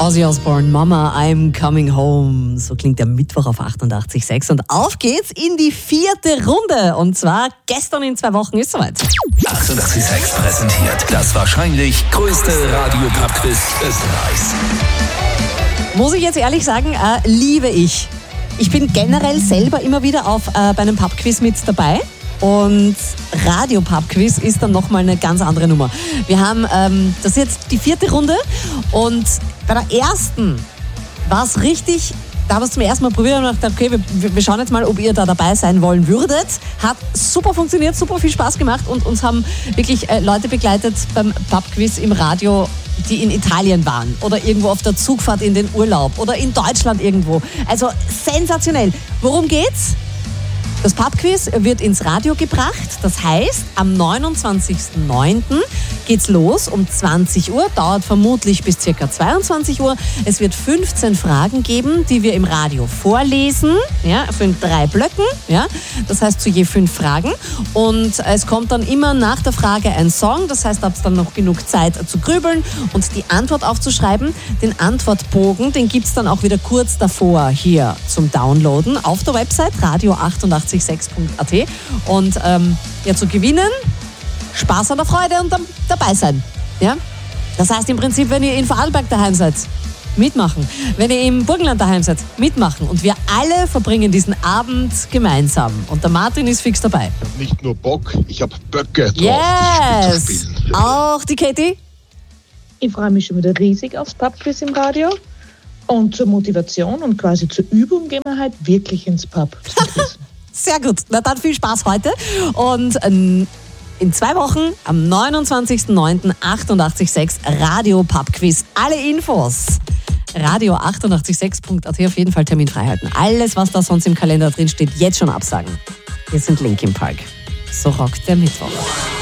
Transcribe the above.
Ozzy Osbourne, Mama, I'm coming home. So klingt der Mittwoch auf 88.6. Und auf geht's in die 4. Runde. Und zwar gestern in 2 Wochen ist soweit. 88.6 präsentiert das wahrscheinlich größte Radio-Pub-Quiz Österreichs. Muss ich jetzt ehrlich sagen, liebe ich. Ich bin generell selber immer wieder bei einem Pub-Quiz mit dabei. Und Radio-Pub-Quiz ist dann nochmal eine ganz andere Nummer. Wir haben, das ist jetzt die 4. Runde und bei der ersten war es richtig, da haben wir es zum ersten Mal probiert und gedacht, okay, wir schauen jetzt mal, ob ihr da dabei sein wollen würdet. Hat super funktioniert, super viel Spaß gemacht und uns haben wirklich Leute begleitet beim Pub-Quiz im Radio, die in Italien waren oder irgendwo auf der Zugfahrt in den Urlaub oder in Deutschland irgendwo. Also sensationell. Worum geht's? Das Pub-Quiz wird ins Radio gebracht. Das heißt, am 29.09. geht's los um 20 Uhr, dauert vermutlich bis ca. 22 Uhr. Es wird 15 Fragen geben, die wir im Radio vorlesen, ja, in 3 Blöcken. Ja, das heißt zu je 5 Fragen. Und es kommt dann immer nach der Frage ein Song. Das heißt, da habt ihr dann noch genug Zeit zu grübeln und die Antwort aufzuschreiben. Den Antwortbogen, den gibt's dann auch wieder kurz davor hier zum Downloaden auf der Website radio886.at. Und ja, zu gewinnen, Spaß an der Freude und dann dabei sein. Ja? Das heißt im Prinzip, wenn ihr in Vorarlberg daheim seid, mitmachen. Wenn ihr im Burgenland daheim seid, mitmachen. Und wir alle verbringen diesen Abend gemeinsam. Und der Martin ist fix dabei. Nicht nur Bock, ich habe Böcke drauf, yes. das Spiel zu spielen. Auch die Katie? Ich freue mich schon wieder riesig aufs Pub-Quiz im Radio. Und zur Motivation und quasi zur Übung gehen wir halt wirklich ins Pub. Sehr gut. Na dann viel Spaß heute. Und in 2 Wochen, am 29.09. 88.6 Radio Pub Quiz. Alle Infos. Radio886.at auf jeden Fall Termin frei halten. Alles, was da sonst im Kalender drin steht, jetzt schon absagen. Wir sind Linkin Park. So rockt der Mittwoch.